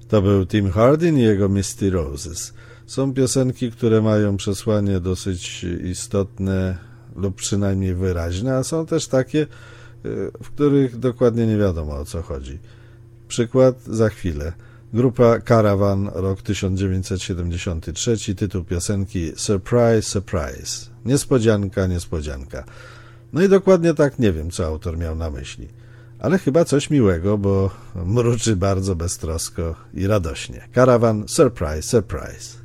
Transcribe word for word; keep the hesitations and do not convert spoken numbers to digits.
To był Tim Hardin i jego Misty Roses. Są piosenki, które mają przesłanie dosyć istotne lub przynajmniej wyraźne, a są też takie, w których dokładnie nie wiadomo, o co chodzi. Przykład za chwilę. Grupa Caravan, rok tysiąc dziewięćset siedemdziesiąty trzeci, tytuł piosenki Surprise, Surprise. Niespodzianka, niespodzianka. No i dokładnie tak nie wiem, co autor miał na myśli. Ale chyba coś miłego, bo mruczy bardzo beztrosko i radośnie. Caravan, Surprise, Surprise.